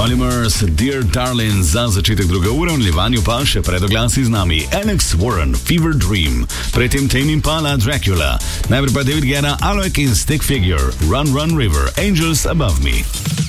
Olimers, Dear Darling za začetek druge ure, v nadaljevanju pa še pred oglasi z nami Alex Warren, Fever Dream, predtem Tame Impala, Dracula, najprej pa David Guetta, Alok in Stick Figure, Run Run River, Angels Above Me.